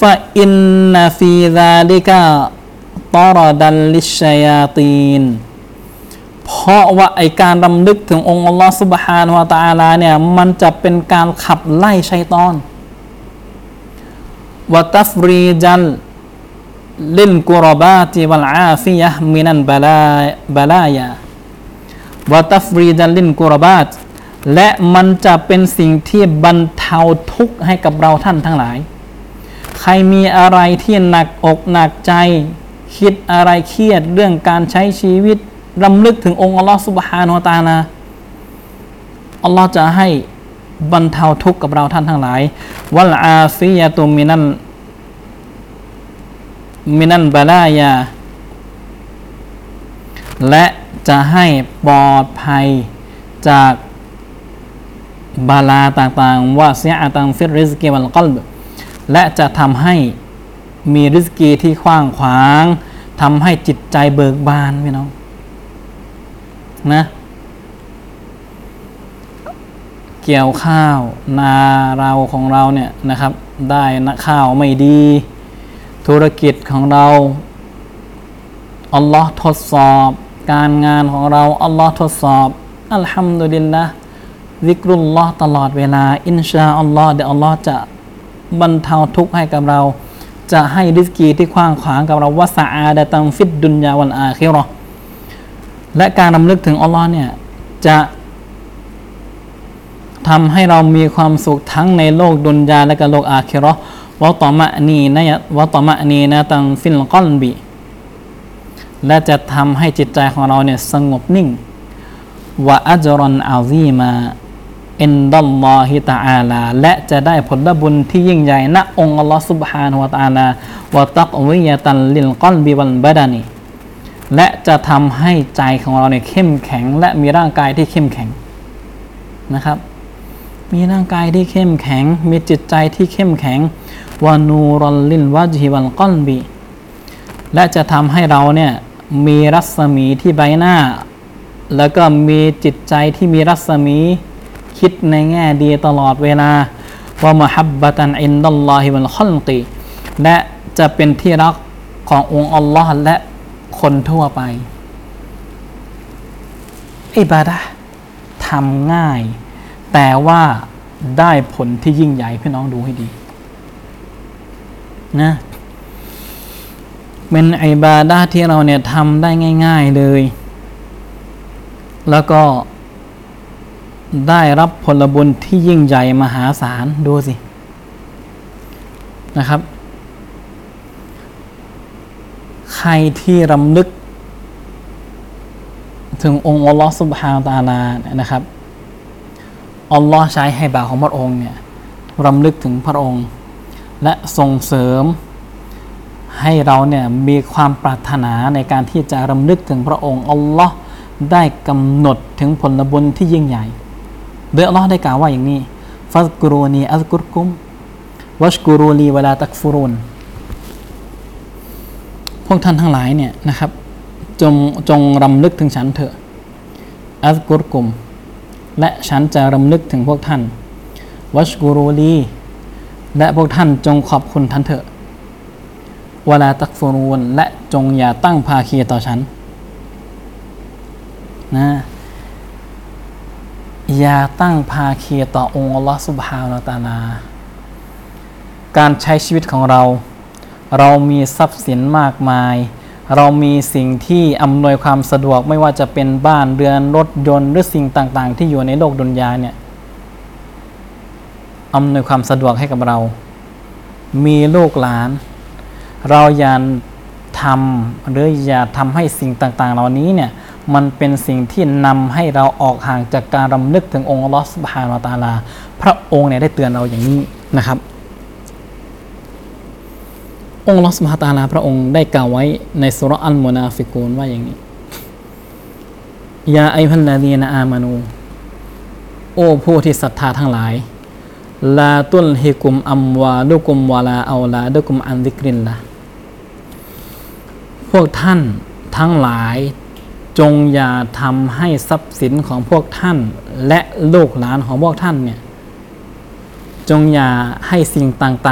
ฟะอินนะฟีซาลิกะตอรดัลลิชชัยาตีนเพราะว่าไอการรำลึกถึงองค์อัลลอฮฺซุบฮานะฮูวะตะอาลาเนี่ยมันจะเป็นการขับไล่ชัยฏอนวะตัฟรีจัลลิลกุรบาติวัลอาฟิยะฮ์มินัลบะลายาวะตัฟรีจัลลิลกุรบาตและมันจะเป็นสิ่งที่บรรเทาทุกข์ให้กับเราท่านทั้งหลายใครมีอะไรที่หนักอกหนักใจคิดอะไรเครียดเรื่องการใช้ชีวิตรำลึกถึงองค์อัลลอฮฺซุบฮานะฮูวะตะอาลาอัลลอฮฺจะให้บรรเทาทุกข์กับเราท่านทั้งหลายวัลอาฟิยะตุมินันบะลายาและจะให้ปลอดภัยจากบาลาต่างๆวาซิอะตังฟิรริซกิวัลกัลบและจะทำให้มีริซกีที่กว้างขวางทำให้จิตใจเบิกบานพี่น้องนะเกี่ยวข้าวนาเราของเราเนี่ยนะครับได้นะข้าวไม่ดีธุรกิจของเราอัลลอฮ์ทดสอบการงานของเราอัลลอฮ์ทดสอบอัลฮัมดุลิลละห์ซิกรุลลอฮ์ตลอดเวลาอินชาอัลลอฮ์เดี๋ยวอัลลอฮ์จะบรรเทาทุกข์ให้กับเราจะให้ริซกีที่กว้างขวางกับเราวะซะอาดะตังฟิดดุนยาวัลอาคิเราะห์และการรำลึกถึงอัลลอฮ์เนี่ยจะทำให้เรามีความสุขทั้งในโลกดุนยาและก็โลกอาคิเราะห์วะตอมะนีนะตังฟิลกัลบิและจะทำให้จิตใจของเราเนี่ยสงบนิ่งวะอัจรอนอาซีมาอินดัลลอฮิตะอาลาและจะได้ผลบุญที่ยิ่งใหญ่ณองค์อัลลอฮฺซุบฮานะฮูวะตะอาลาวะตักวิยะตันลิลกัลบิวัลบะดานีและจะทำให้ใจของเราเนี่ยเข้มแข็งและมีร่างกายที่เข้มแข็งนะครับมีร่างกายที่เข้มแข็งมีจิตใจที่เข้มแข็งวะนูรัลลิลวะจฮิวัลกัลบิและจะทำให้เราเนี่ยมีรัศมีที่ใบหน้าแล้วก็มีจิตใจที่มีรัศมีคิดในแง่ดีตลอดเวลาวะมุฮับบะตันอินดัลลอฮิวัลคอลกิและจะเป็นที่รักขององค์อัลลอฮ์และคนทั่วไปอิบาดะห์ทำง่ายแต่ว่าได้ผลที่ยิ่งใหญ่พี่น้องดูให้ดีนะเป็นอิบาดะห์ที่เราเนี่ยทำได้ง่ายๆเลยแล้วก็ได้รับผลบุญที่ยิ่งใหญ่มหาศาลดูสินะครับใครที่รำลึกถึงองค์อัลลอฮฺซุบฮานะฮูวะตะอาลานะครับอัลลอฮ์ใช้ให้บ่าวของพระองค์เนี่ยรำลึกถึงพระองค์และส่งเสริมให้เราเนี่ยมีความปรารถนาในการที่จะรำลึกถึงพระองค์อัลลอฮ์ได้กำหนดถึงผลบุญที่ยิ่งใหญ่โดยอัลลอฮ์ได้กล่าวว่าอย่างนี้ฟัซกุรูนีอัซกุรกุมวัชกุรูลีวะลาตักฟุรุนพวกท่านทั้งหลายเนี่ยนะครับจงรำลึกถึงฉันเถอะอัซกุรกุมและฉันจะรำลึกถึงพวกท่านวัชกุรูลีและพวกท่านจงขอบคุณท่านเถอะวะลาตักฟุรุนและจงอย่าตั้งภาคีต่อฉันนะอย่าตั้งภาคีต่อองค์อัลลอฮฺซุบฮานะฮูวะตะอาลาการใช้ชีวิตของเรามีทรัพย์สินมากมายเรามีสิ่งที่อำนวยความสะดวกไม่ว่าจะเป็นบ้านเรือนรถยนต์หรือสิ่งต่างๆที่อยู่ในโลกดุนยาเนี่ยอำนวยความสะดวกให้กับเรามีลูกหลานเราอย่าทำหรืออย่าทำให้สิ่งต่างๆเหล่านี้เนี่ยมันเป็นสิ่งที่นำให้เราออกห่างจากการรำลึกถึงองค์อัลลอฮฺซุบฮานะฮูวะตะอาลาพระองค์เนี่ยได้เตือนเราอย่างนี้นะครับองค์อัลลอฮฺซุบฮานะฮูวะตะอาลาพระองค์ได้กล่าวไว้ในซูเราะห์อัลมุนาฟิกูนว่าอย่างนี้ยาอัยยุฮัลลซีนะอามานูโอ้ผู้ที่ศรัทธาทั้งหลายลาตุลฮิกุมอัมวาลุกุมวะลาเอาลาดุกุมอันซิกริลละพวกท่านทั้งหลายจงอย่าทำให้ทรัพย์สินของพวกท่านและลูกหลานของพวกท่านเนี่ยจงอย่าให้สิ่งต่างๆ